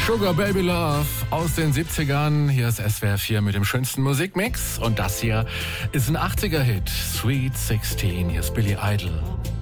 Sugar Baby Love aus den 70ern. Hier ist SWR 4 mit dem schönsten Musikmix. Und das hier ist ein 80er-Hit. Sweet 16. Hier ist Billy Idol.